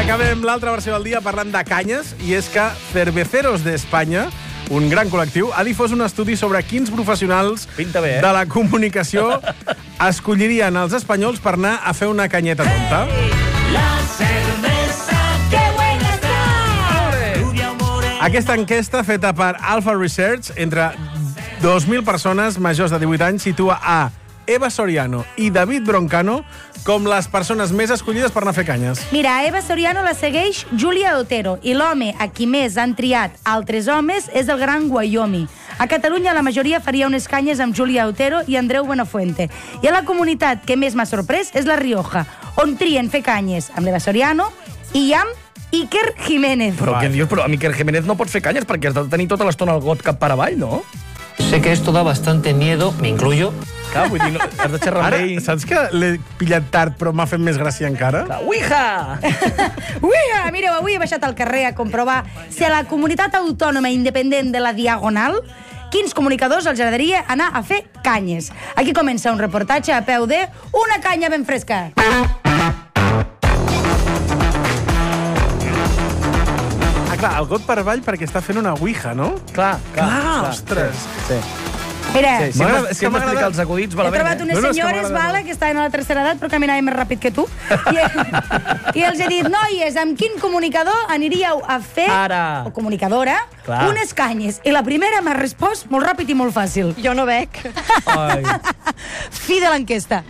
acabem l'altra versió del dia parlant de canyes, i és que Cerveceros d'Espanya, un gran col·lectiu, ha difós un estudi sobre quins professionals de la comunicació escollirien els espanyols per anar a fer una canyeta tonta. La cerveza, que buena está. Aquesta enquesta, feta per Alpha Research, entre 2.000 persones majors de 18 anys, situa a Eva Soriano i David Broncano com les persones més escollides per anar a fer canyes. Mira, a Eva Soriano la segueix Júlia Otero i l'home a qui més han triat altres homes és el gran Wyoming. A Catalunya la majoria faria unes canyes amb Júlia Otero i Andreu Buenafuente. I a la comunitat que més m'ha sorprès és la Rioja, on trien fer canyes amb l'Eva Soriano i amb Iker Jiménez. Però què dius? Però amb Iker Jiménez no pots fer canyes perquè has de tenir tota l'estona el got cap per avall, no? Sé que esto da bastante miedo, me incluyo. Clar, vull dir, no, has de xerrar Ara, amb ell. saps que l'he pillat tard, però m'ha fet més gràcia encara? Uiha! Uia, mireu, avui he baixat al carrer a comprovar si a la comunitat autònoma independent de la Diagonal quins comunicadors els agradaria anar a fer canyes. Aquí comença un reportatge a peu de Una canya ben fresca. Clar, el got per avall perquè està fent una ouija, no? Clar, ostres. Sí. Mira, Sí, sempre explicar els acudits, he malament, trobat unes No, no, és que senyores, m'agrada vale, que estaven a la tercera edat, però caminaven més ràpid que tu. I els he dit, noies, amb quin comunicador aniríeu a fer, Ara. o comunicadora, Clar. unes canyes? I la primera m'ha respost molt ràpid i molt fàcil. Jo no bec. Ai. Fi de l'enquesta.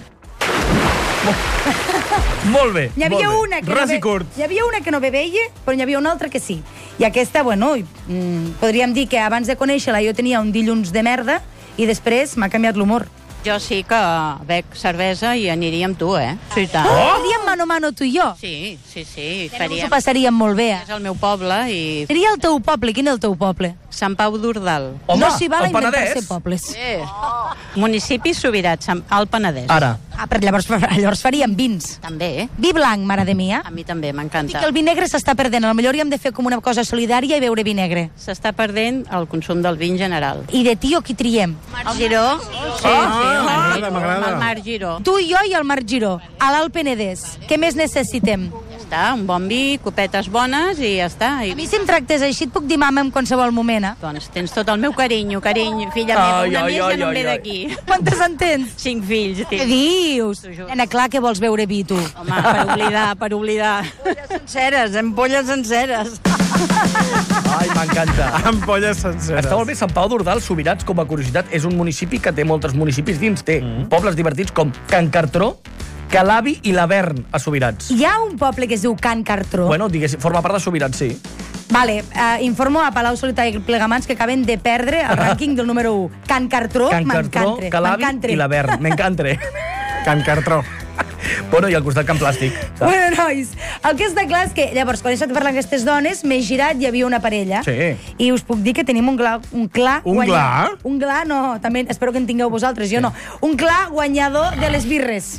Molt bé. N'hi havia molt bé. una que Ras no i curt. Hi havia una que no beveia, però n'hi havia una altra que sí. I aquesta, bueno, podríem dir que abans de conèixer-la jo tenia un dilluns de merda i després m'ha canviat l'humor. Jo sí que bec cervesa i aniria amb tu, Sí, tant. Faríem mano a mano tu i jo. Sí. Ens ho Faríem. passaríem molt bé. És el meu poble i Seria el teu poble. Quin és el teu poble? Sant Pau d'Ordal. Home, no s'hi val a el Penedès? inventar-se pobles. Municipi Subirats, al Penedès. Ara. Ah, però llavors faríem vins. També, Vi blanc, mare de mia. A mi també, Dic m'encanta. que el vi negre s'està perdent. A lo millor hi hem de fer com una cosa solidària i beure vi negre. S'està perdent el consum del vi en general. I de tio, qui triem? El Giró? Sí, m'agrada. el Marc Giró. Tu i jo i el Marc Giró, a l'Alt Penedès. Què més necessitem? Ja està, un bon vi, copetes bones i ja està. A mi si em tractes així et puc dir mama en qualsevol moment, eh? Doncs tens tot el meu carinyo, filla meva. Una més ja no em ve d'aquí. Quantes en tens? 5 fills. Què dius? T'ho juro. Nena, clar que vols beure vi, tu. Home, per oblidar. Senceres, ampolles senceres. Ai, m'encanta. Ampolles senceres. Està molt bé, Sant Pau d'Ordal, Subirats, com a curiositat, és un municipi que té molts municipis dins. Té pobles divertits com Can Cartró, Calavi i Lavern, a Subirats. Hi ha un poble que es diu Can Cartró. Bueno, diguéssim, forma part de Subirats, sí. Vale, informo a Palau Solità i Plegamans que acaben de perdre el rànquing del número 1. Can Cartró, Can Cartró, Calavi i Lavern. M'encantre. Can Cartró. Bueno, i al costat Can Plàstic. saps? Bueno, nois, el que està clar és que, llavors, quan he estat parlant amb aquestes dones, m'he girat, hi havia una parella. Sí. I us puc dir que tenim un clar Un guanyador. clar? Un clar, no, també espero que en tingueu vosaltres, jo no. Un clar guanyador de les birres.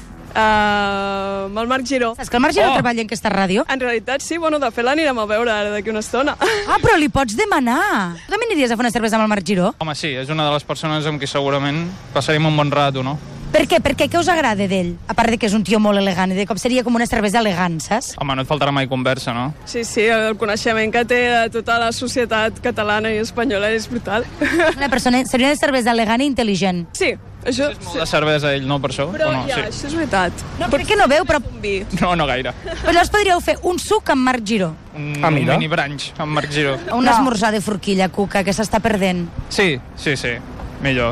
Amb el Marc Giró. Saps que el Marc Giró treballa en aquesta ràdio? En realitat sí, bueno, de fet l'anirem a veure ara d'aquí una estona. Ah, però li pots demanar. Tu també aniries a fer una cervesa amb el Marc Giró? Home, sí, és una de les persones amb qui segurament passarem un bon rato, no? Per què? Per què? Què us agrada d'ell? A part de que és un tio molt elegant i de cop seria com una cervesa elegant, saps? Home, no et faltarà mai conversa, no? Sí, sí, el coneixement que té de tota la societat catalana i espanyola és brutal. Una persona, seria una cervesa elegant i intel·ligent. Sí, això... Molt de cervesa, ell, no, per això? Però o no? ja, Sí. això és veritat. No, per què no veu? Però, Un vi. No, no gaire. però llavors podríeu fer un suc amb Marc Giró. Un mira. mini brunch amb Marc Giró. O un esmorzar de forquilla, Cuca, que s'està perdent. Sí, millor.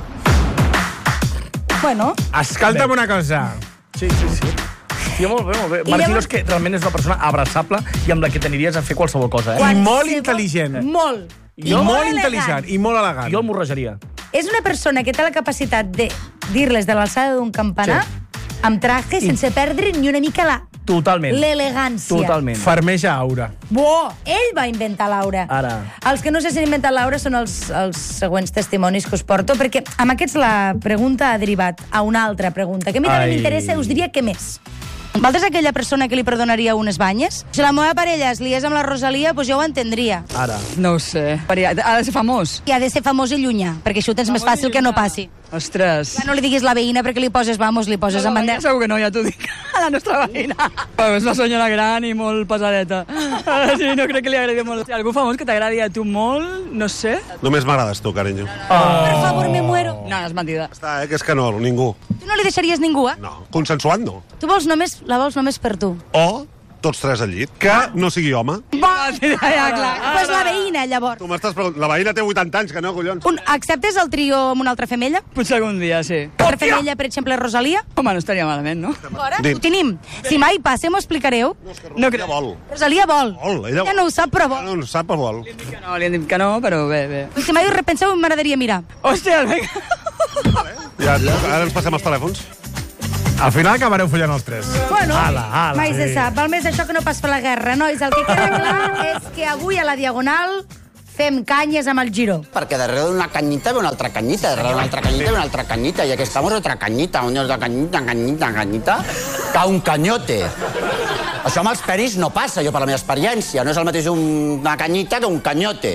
Bueno, Escolta'm una cosa. Sí. Hòstia, molt bé, molt bé. I Marc Giró llavors- és que realment és una persona abraçable i amb la que t'aniries a fer qualsevol cosa, I molt qualsevol- intel·ligent. Molt. I molt intel·ligent. I molt elegant. Jo el morrejaria. És una persona que té la capacitat de dir-les de l'alçada d'un campanar amb traje sense perdre ni una mica Totalment. l'elegància. Totalment. Fermeja aura. Bo! Ell va inventar l'aura. Ara. Els que no sé si han inventat l'aura són els següents testimonis que us porto, perquè amb aquests la pregunta ha derivat a una altra pregunta, que a mi també Ai. m'interessa, us diria que més. Vosaltres aquella persona que li perdonaria unes banyes? Si la meva parella es liés amb la Rosalia, doncs jo ho entendria. Ara. No ho sé. Ha de ser famós? I ha de ser famós i llunyà, perquè això ho tens més fàcil que no passi. Ostres. Ja no li diguis la veïna perquè li poses, vamos, li poses en bandera. Segur que no, ja t'ho dic. A la nostra veïna. És una senyora gran i molt pesadeta. Sí, no crec que li agradi molt. Si algú famós que t'agradi a tu molt, no sé. Només m'agrades tu, carinyo. Per favor, me muero. No, és mentida. Està, que és que no, ningú. Tu no li deixaries ningú, No, consensuat no. Tu la vols només per tu. O tots tres al llit. Que no sigui home. Ja, clar. Pues la veïna, llavors. Tu m'estàs preguntant. La veïna té 80 anys, que no, collons. Acceptes el trio amb una altra femella? Potser algun dia, sí. Altra femella, per exemple, Rosalia? Home, no estaria malament, no? Ara, ho tenim. Si mai passa, m'ho explicareu. No crec. Vol. Rosalia vol. Ella no ho sap, però vol. No ho sap, però vol. Li hem dit que no, però bé. Si mai ho repenseu, m'agradaria mirar. Hòstia, vinga. Ja, ara ens passem els telèfons. Al final acabareu follant els tres. Bueno, mai se sap. Val més això que no pas fer la guerra, nois. El que queda clar és que avui a la Diagonal fem canyes amb el Giro. Perquè darrere d'una canyita ve una altra canyita, darrere d'una altra canyita ve una altra canyita, i aquí estamos otra canyita, un de canyita, ca un canyote. Això amb els peris no passa, jo per la meva experiència. No és el mateix una canyita que un canyote.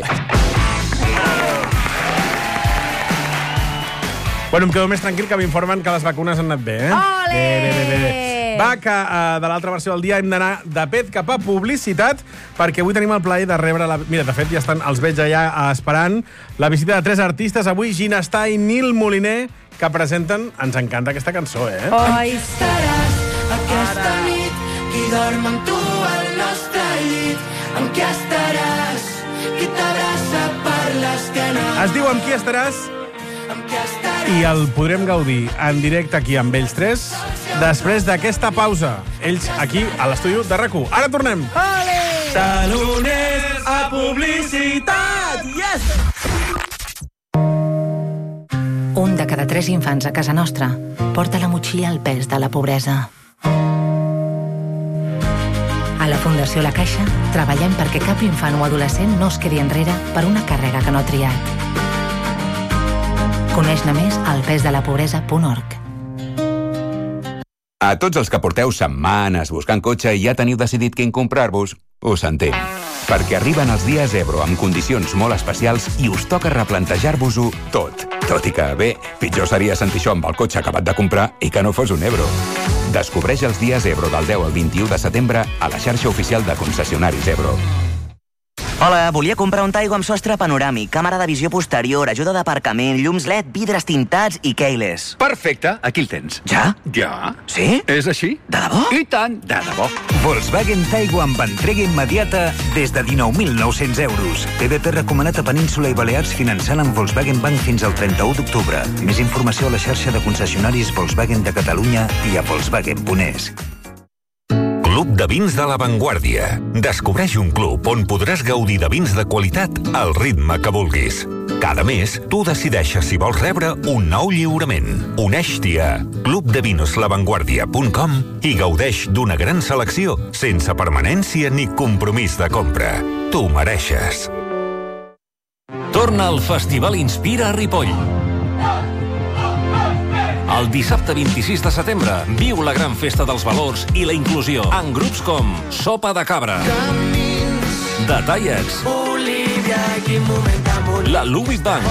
Bueno, em quedo més tranquil que m'informen que les vacunes han anat bé, eh? Ole! Bé. Va, que de l'altra versió del dia hem d'anar de pet cap a publicitat, perquè avui tenim el plaer de rebre... Mira, de fet, ja estan, els veig allà esperant la visita de tres artistes. Avui, Ginestar i Nil Moliner, que presenten... Ens encanta aquesta cançó, eh? Oi, estaràs aquesta nit, qui dorm amb tu al nostre llit, amb qui estaràs, qui t'abraça per l'esquena. Es diu Amb qui estaràs? I el podrem gaudir en directe aquí amb ells tres després d'aquesta pausa. Ells aquí a l'estudi de RAC1. Ara tornem. Ole! Taloners a publicitat! Yes! Un de cada 3 infants a casa nostra porta a la motxilla el pes de la pobresa. A la Fundació La Caixa treballem perquè cap infant o adolescent no es quedi enrere per una càrrega que no ha triat. Coneix-ne més al pesdelapobresa.org. A tots els que porteu setmanes buscant cotxe i ja teniu decidit quin comprar-vos, us entenc. Perquè arriben els dies Ebro amb condicions molt especials i us toca replantejar-vos-ho tot. Tot i que, bé, pitjor seria sentir això amb el cotxe acabat de comprar i que no fos un Ebro. Descobreix els dies Ebro del 10 al 21 de setembre a la xarxa oficial de concessionaris Ebro. Hola, volia comprar un Taigo amb sostre panoràmic, càmera de visió posterior, ajuda d'aparcament, llums LED, vidres tintats i keyless. Perfecte, aquí el tens. Ja? Ja. Sí? És així? De debò? I tant, de debò. Volkswagen Taigo amb entrega immediata des de 19.900 euros. TDP recomanat a Península i Balears finançant amb Volkswagen Bank fins al 31 d'octubre. Més informació a la xarxa de concessionaris Volkswagen de Catalunya i a Volkswagen.es. Club de Vins de La Vanguardia. Descobreix un club on podràs gaudir de vins de qualitat al ritme que vulguis. Cada mes, tu decideixes si vols rebre un nou lliurament. Uneix-t'hi a clubdevinslavanguardia.com i gaudeix d'una gran selecció sense permanència ni compromís de compra. Tu mereixes. Torna al Festival Inspira a Ripoll. El dissabte 26 de setembre viu la gran festa dels valors i la inclusió en grups com Sopa de Cabra, The Tallers, la Louis Bank,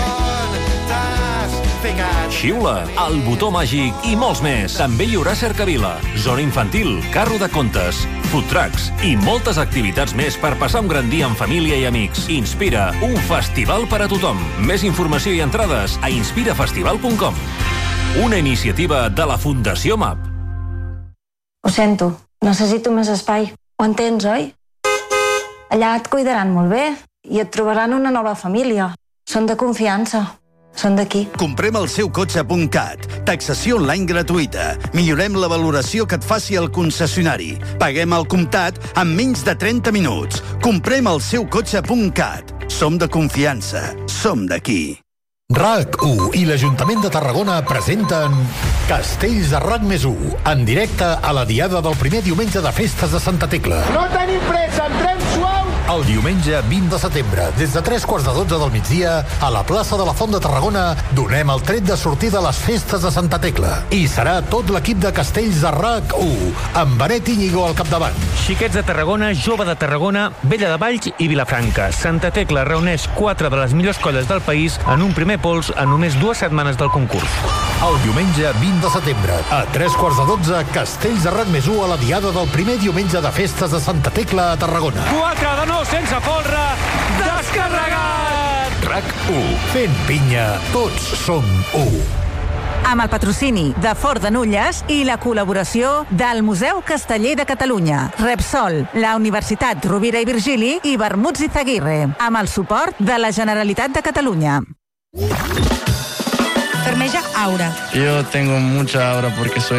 Xiula, El Botó Màgic i molts més. També hi haurà cercavila, zona infantil, carro de contes, food trucks i moltes activitats més per passar un gran dia en família i amics. Inspira, un festival per a tothom. Més informació i entrades a inspirafestival.com. Una iniciativa de la Fundació MAP. Ho sento, necessito més espai. Ho entens, oi? Allà et cuidaran molt bé i et trobaran una nova família. Són de confiança. Són d'aquí. Comprem el seu cotxe.cat. Taxació online gratuïta. Millorem la valoració que et faci el concessionari. Paguem al comptat en menys de 30 minuts. Comprem el seu cotxe.cat. Som de confiança. Som d'aquí. RAC1 i l'Ajuntament de Tarragona presenten Castells de RAC+1 en directe a la diada del primer diumenge de festes de Santa Tecla. No tenim pressa, entrem suau! El diumenge 20 de setembre, des de 3:15 del migdia, a la plaça de la Font de Tarragona, donem el tret de sortida a les festes de Santa Tecla. I serà tot l'equip de Castells de RAC1, amb Benet Íñigo al capdavant. Xiquets de Tarragona, Jove de Tarragona, Vella de Valls i Vilafranca. Santa Tecla reuneix 4 de les millors colles del país en un primer pols en només 2 setmanes del concurs. El diumenge 20 de setembre, a 3:15, Castells de RAC+1 a la diada del primer diumenge de festes de Santa Tecla a Tarragona. 4 de 9 sense folre, descarregat! RAC1. Fent pinya, tots som 1. Amb el patrocini de Fort de Nulles i la col·laboració del Museu Casteller de Catalunya, Repsol, la Universitat Rovira i Virgili i Bermuts i Zaguirre, amb el suport de la Generalitat de Catalunya. Fermeja Aura. Yo tengo mucha aura porque soy